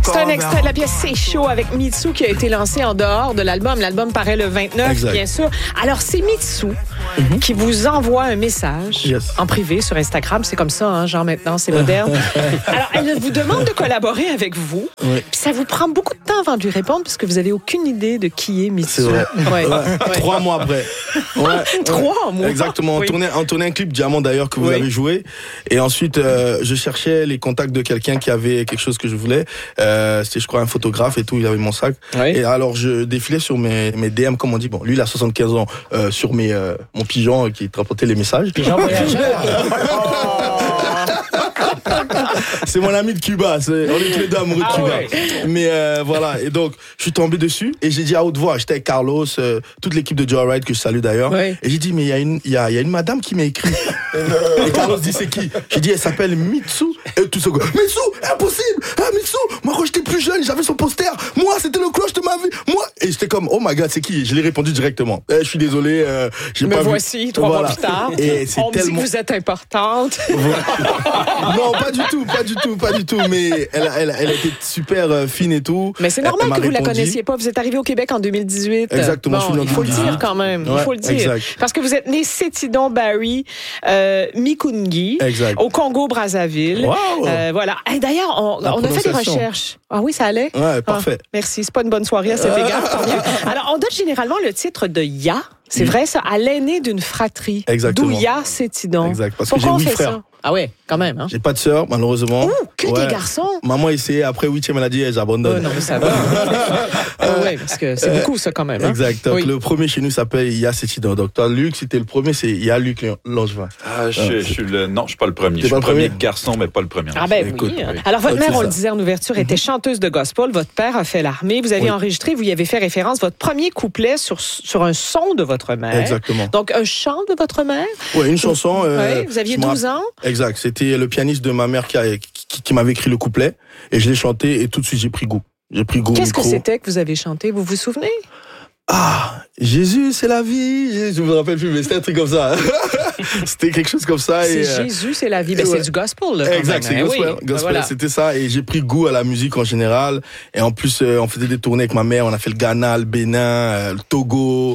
C'est un extrait de la pièce C'est chaud avec Mitsou qui a été lancé en dehors de l'album. L'album paraît le 29, exact. Bien sûr. Alors, c'est Mitsou qui vous envoie un message en privé sur Instagram. C'est comme ça, hein, genre maintenant, c'est moderne. Alors, elle vous demande de collaborer avec vous. Oui. Puis ça vous prend beaucoup de temps avant de lui répondre parce que vous n'avez aucune idée de qui est Mitsou. C'est vrai. Ouais. 3 mois après. 3 mois. Exactement. Oui. On tournait un clip Diamant d'ailleurs que vous avez joué. Et ensuite, je cherchais les contacts de quelqu'un qui avait quelque chose que je voulais. C'était, je crois, un photographe et tout. Il avait mon sac. Oui. Et alors, je défilais sur mes DM, comme on dit. Bon, lui, il a 75 ans. Sur mon pigeon qui transportait les messages. Pigeon voyageur. C'est mon ami de Cuba. On est tous les deux amoureux de Cuba. Ouais. Mais voilà. Et donc, je suis tombé dessus et j'ai dit à haute voix. J'étais avec Carlos, toute l'équipe de Joe Ride que je salue d'ailleurs. Ouais. Et j'ai dit, mais il y a une madame qui m'a écrit. Et Carlos dit, c'est qui? J'ai dit, elle s'appelle Mitsou. Et tout ce gars, Mitsou, impossible! Ah, Mitsou! Moi, quand j'étais plus jeune, j'avais son poster. Moi, c'était le cloche de ma vie. Moi. Et j'étais comme, oh my god, c'est qui? Je l'ai répondu directement. Je suis désolé. J'ai pas voici, vu. 3 mois plus tard. Et c'est on tellement... me dit que vous êtes importante. Non, pas du tout. Mais elle était super fine et tout. Mais c'est normal que vous la connaissiez pas. Vous êtes arrivé au Québec en 202018. Exactement. Bon, il faut le dire quand même. Ouais, il faut le dire. Exact. Parce que vous êtes né Sétidon Barry Mikungi au Congo-Brazzaville. Wow. Voilà. Et d'ailleurs, on a fait des recherches. Ah oui, ça allait? Ouais, parfait. Merci. C'est pas une bonne soirée à cet égard. Tant mieux. Alors, on donne généralement le titre de Ya. C'est vrai, ça, à l'aîné d'une fratrie. Exactement. D'où Ya Sétidon. Exact. Parce que j'ai 8 frères. Ça? Ah ouais, quand même. Hein? J'ai pas de sœur, malheureusement. Ouh, que des garçons. Maman a essayé, après 8e, elle a dit, j'abandonne. Non, mais ça va. Oui, parce que c'est beaucoup, ça, quand même. Hein? Exact. Donc, le premier chez nous s'appelle Ya Sétidon. Donc, toi, Luc, c'était le premier, c'est Ya Luc Langevin. Ah, je suis pas le premier. Je suis le premier garçon, mais pas le premier. Ah, ben oui. Alors, votre mère, on le disait en ouverture, était chanteuse de gospel. Votre père a fait l'armée. Vous avez enregistré, vous y avez fait référence, votre premier couplet sur un son de votre mère. Exactement. Donc, un chant de votre mère. Oui, une chanson. Oui, vous aviez 12 ans. Exact. C'était le pianiste de ma mère qui m'avait écrit le couplet. Et je l'ai chanté et tout de suite, j'ai pris goût. Qu'est-ce que c'était que vous avez chanté? Vous vous souvenez? Ah, Jésus, c'est la vie. Je me rappelle plus, mais c'était un truc comme ça. C'était quelque chose comme ça. Jésus, c'est la vie. Ben, c'est du gospel, là. Exact, c'est gospel. Gospel, voilà. C'était ça. Et j'ai pris goût à la musique en général. Et en plus, on faisait des tournées avec ma mère. On a fait le Ghana, le Bénin, le Togo.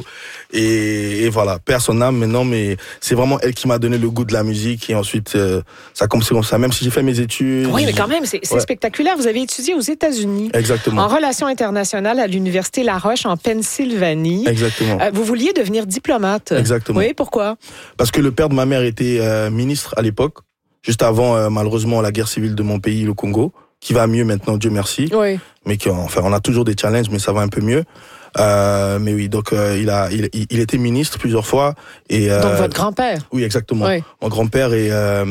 Et voilà, père son âme maintenant, mais c'est vraiment elle qui m'a donné le goût de la musique. Et ensuite, ça a commencé comme ça. Même si j'ai fait mes études. Oui, mais quand même, c'est spectaculaire. Vous avez étudié aux États-Unis. Exactement. En relations internationales à l'Université La Roche, en Pennsylvanie. Exactement. Vous vouliez devenir diplomate. Exactement. Oui, pourquoi? Parce que le père de ma mère était ministre à l'époque, juste avant, malheureusement, la guerre civile de mon pays, le Congo, qui va mieux maintenant, Dieu merci. Oui. Mais on a toujours des challenges, mais ça va un peu mieux. Mais oui, donc il était ministre plusieurs fois. Et donc votre grand-père. Oui, exactement. Oui. Mon grand-père, et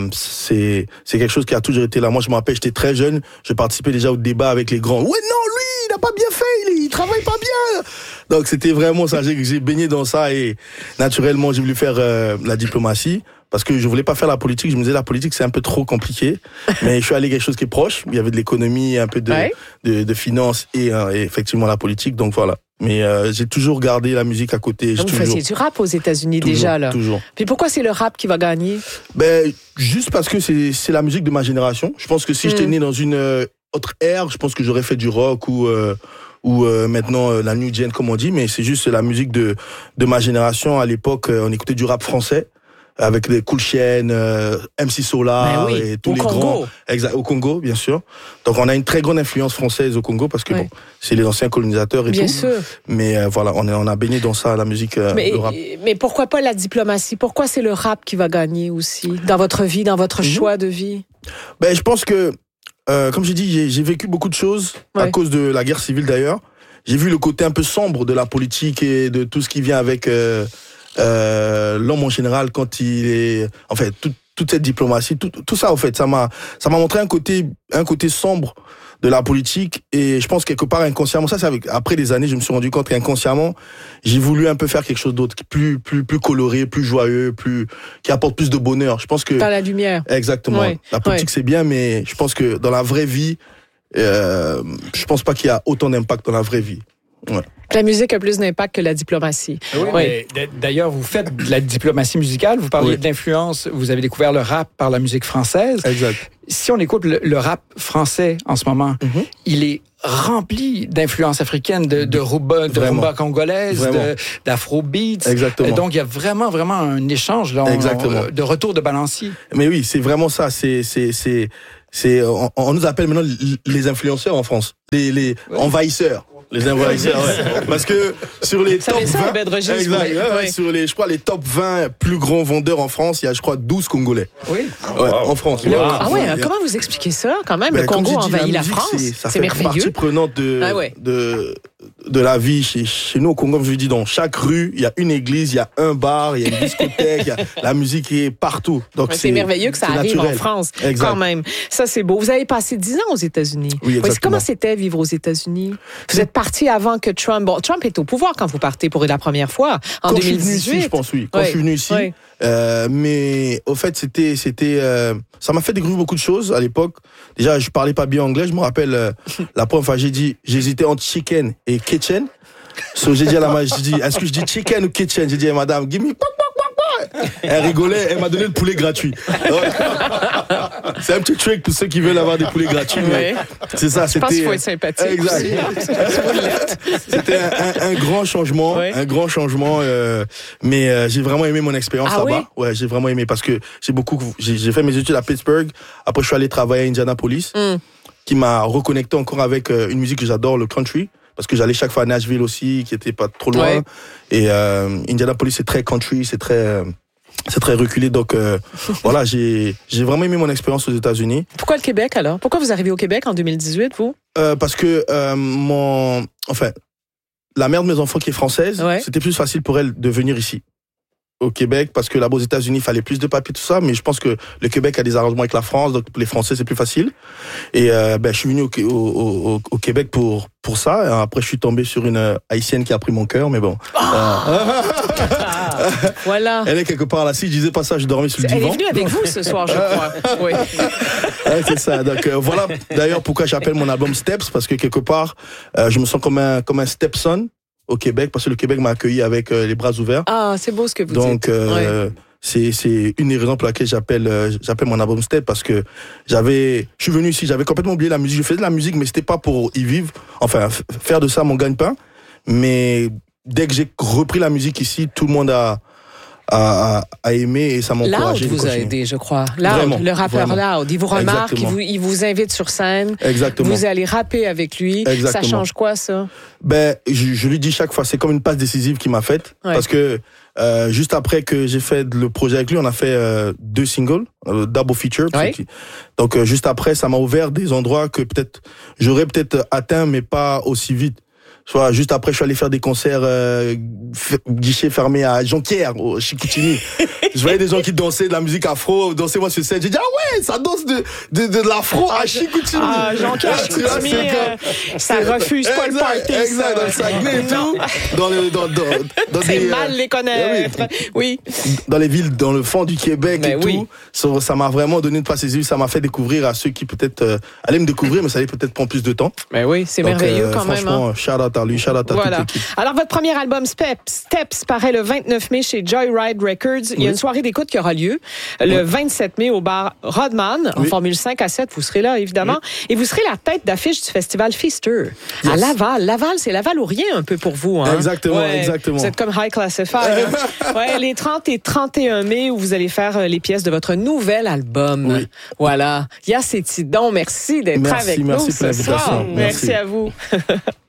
c'est quelque chose qui a toujours été là. Moi, je me rappelle, j'étais très jeune, je participais déjà au débat avec les grands. Ouais, non, lui, il n'a pas bien fait, il travaille pas bien. Donc c'était vraiment ça. J'ai baigné dans ça et naturellement, j'ai voulu faire la diplomatie. Parce que je voulais pas faire la politique, je me disais la politique c'est un peu trop compliqué, mais je suis allé quelque chose qui est proche, il y avait de l'économie, un peu de finance et effectivement la politique, donc voilà. Mais j'ai toujours gardé la musique à côté. Donc vous faisiez du rap aux États-Unis déjà là. Toujours. Puis pourquoi c'est le rap qui va gagner? Ben juste parce que c'est la musique de ma génération. Je pense que si j'étais né dans une autre ère, je pense que j'aurais fait du rock ou maintenant la new gen comme on dit, mais c'est juste la musique de ma génération. À l'époque, on écoutait du rap français. Avec des Cool Chain, MC Solar et tous les grands. Exact, au Congo, bien sûr. Donc on a une très grande influence française au Congo parce que bon, c'est les anciens colonisateurs et bien tout. Sûr. Mais voilà, on a baigné dans ça, la musique, le rap. Mais pourquoi pas la diplomatie? Pourquoi c'est le rap qui va gagner aussi dans votre vie, dans votre choix de vie? Ben je pense que, comme j'ai dit, j'ai vécu beaucoup de choses à cause de la guerre civile d'ailleurs. J'ai vu le côté un peu sombre de la politique et de tout ce qui vient avec. L'homme en général quand il est en fait toute cette diplomatie tout ça en fait ça m'a montré un côté sombre de la politique et je pense quelque part inconsciemment ça c'est après des années je me suis rendu compte qu'inconsciemment j'ai voulu un peu faire quelque chose d'autre plus coloré, plus joyeux, qui apporte plus de bonheur. Je pense que dans la lumière. Exactement. La politique c'est bien mais je pense que dans la vraie vie je pense pas qu'il y a autant d'impact dans la vraie vie. Ouais. La musique a plus d'impact que la diplomatie. Oui. D'ailleurs, vous faites de la diplomatie musicale. Vous parliez de l'influence. Vous avez découvert le rap par la musique française. Exact. Si on écoute le rap français en ce moment, il est rempli d'influences africaines, de rumba congolaise, d'afrobeats. Exactement. Donc, il y a vraiment un échange là, de retour de balancier. Mais oui, c'est vraiment ça. On nous appelle maintenant les influenceurs en France, les envahisseurs. Les envahisseurs, Parce que sur les top 20, sur les, je crois, les top 20 plus grands vendeurs en France, il y a, je crois, 12 Congolais. Oui. En France. Ah ouais, comment vous expliquez ça, quand même? Le Congo envahit la France. C'est merveilleux. Ça fait partie prenante de la vie chez nous au Congo. Je dis, dans chaque rue, il y a une église, il y a un bar, il y a une discothèque, la musique est partout. Donc c'est merveilleux que ça arrive en France, quand même. Ça, c'est beau. Vous avez passé 10 ans aux États-Unis. Oui, exactement. Comment c'était vivre aux États-Unis? Vous êtes parti avant que Trump... Bon, Trump est au pouvoir quand vous partez pour la première fois, en 2018. Quand je suis venu ici, je pense, oui. Quand je suis venu ici. Mais au fait, c'était ça m'a fait découvrir beaucoup de choses à l'époque. Déjà, je parlais pas bien anglais. Je me rappelle la première fois, j'hésitais entre chicken et kitchen. J'ai dit à la madame, est-ce que je dis chicken ou kitchen? J'ai dit à madame, give me Elle rigolait, elle m'a donné le poulet gratuit. C'est un petit trick pour ceux qui veulent avoir des poulets gratuits. C'est ça, je pense qu'il faut être sympathique. Exact. C'était un grand changement, mais j'ai vraiment aimé mon expérience là-bas. Ouais, j'ai vraiment aimé parce que j'ai fait mes études à Pittsburgh. Après, je suis allé travailler à Indianapolis, qui m'a reconnecté encore avec une musique que j'adore, le country. Parce que j'allais chaque fois à Nashville aussi, qui était pas trop loin. Et Indianapolis, c'est très country, c'est très reculé. Donc voilà, j'ai vraiment aimé mon expérience aux États-Unis. Pourquoi le Québec alors? Pourquoi vous arrivez au Québec en 2018, vous? Parce que la mère de mes enfants qui est française, c'était plus facile pour elle de venir ici au Québec, parce que là-bas aux États-Unis, il fallait plus de papiers, tout ça, mais je pense que le Québec a des arrangements avec la France, donc pour les Français, c'est plus facile. Et je suis venu au Québec pour ça. Et après, je suis tombé sur une Haïtienne qui a pris mon cœur, mais bon. Voilà. Elle est quelque part là. Si je disais pas ça, je dormais sur le divan. Elle est venue avec vous ce soir, je crois. Oui. C'est ça. Donc voilà. D'ailleurs, pourquoi j'appelle mon album Steps, parce que quelque part, je me sens comme un stepson au Québec, parce que le Québec m'a accueilli avec les bras ouverts. Ah, c'est beau ce que vous dites. Donc, c'est une des raisons pour laquelle j'appelle mon album Step, parce que je suis venu ici, j'avais complètement oublié la musique. Je faisais de la musique, mais c'était pas pour y vivre, enfin, faire de ça mon gagne-pain. Mais dès que j'ai repris la musique ici, tout le monde a aimé et ça m'a encouragé. Loud vous a aidé, je crois. Loud, le rappeur Loud, il vous remarque, il vous invite sur scène. Exactement. Vous allez rapper avec lui. Exactement. Ça change quoi, ça? Je lui dis chaque fois, c'est comme une passe décisive qu'il m'a faite. Parce que juste après que j'ai fait le projet avec lui, on a fait 2 singles, double feature. Donc juste après, ça m'a ouvert des endroits que j'aurais atteint, mais pas aussi vite. Soit juste après, je suis allé faire des concerts guichet fermé à Jonquière, au Chicoutimi. Je voyais des gens qui dansaient de la musique afro, dansaient moi sur scène. J'ai dit ça danse de l'afro à Chicoutimi. Ah, Jonquière, Chicoutimi, ça refuse pas le party. Exact, dans le Saguenay et tout. C'est mal les connaître. Oui. Dans les villes, dans le fond du Québec et tout. Ça m'a vraiment donné une passe décisive. Ça m'a fait découvrir à ceux qui peut-être allaient me découvrir, mais ça allait peut-être prendre plus de temps. Mais oui, c'est merveilleux quand même. Franchement, shout out à lui, shout out à toute l'équipe. Alors, votre premier album Steps paraît le 29 mai chez Joyride Records. Il y a une soirée d'écoute qui aura lieu le 27 mai au bar Rodman, en Formule 5 à 7. Vous serez là, évidemment. Et vous serez la tête d'affiche du festival Feaster à Laval. Laval, c'est Laval ou rien un peu pour vous. Hein? Exactement. Vous êtes comme High Classified. Les 30 et 31 mai où vous allez faire les pièces de votre nouvel album. Voilà. Yacetidon, merci d'être avec nous ce soir. Merci à vous.